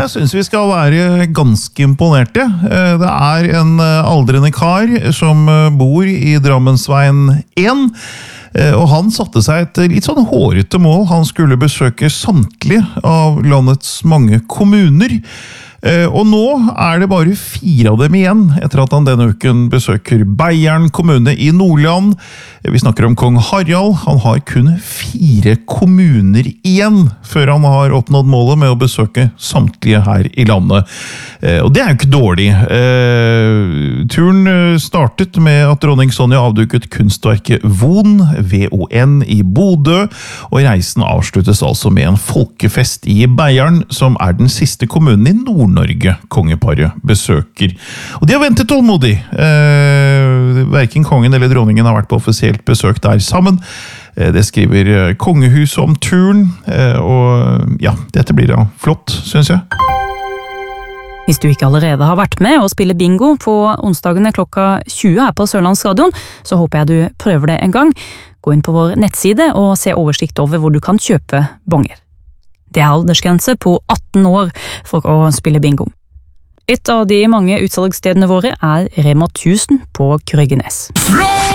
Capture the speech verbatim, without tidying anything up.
Jeg synes vi skal være ganske imponerte. Det er en aldrende kar som bor i Drammensveien én, og han satte seg et litt sånn hårete mål. Han skulle besøke samtlige av landets mange kommuner, og nå er det bare fire av dem igjen etter at han denne uken besøker Beiarn kommune i Nordland. Vi snakker om kong Harald. Han har kun fire kommuner igjen før han har oppnådd målet med å besøke samtlige her i landet. Og det er jo ikke dårlig. Turen startet med at dronning Sonja avduket kunstverket Von, V O N i Bodø, og reisen avsluttes altså med en folkefest i Beiarn, som er den siste kommunen i Nord-Norge kongeparet besøker. Og de har ventet tålmodig. Eh, hverken kongen eller dronningen har vært på offisielt besøk der sammen. Eh, det skriver kongehuset om turen, eh, og ja, dette blir da flott, synes jeg. Hvis du ikke allerede har vært med og spille bingo på onsdagene klokka tjue her på Sørlandsradion, så håper jeg du prøver det en gang. Gå inn på vår nettside og se oversikt over hvor du kan kjøpe bonger. Det er aldersgrense på atten år for å spille bingo. Et av de mange utsalgsstedene våre er Rema tusen på Krøggenes.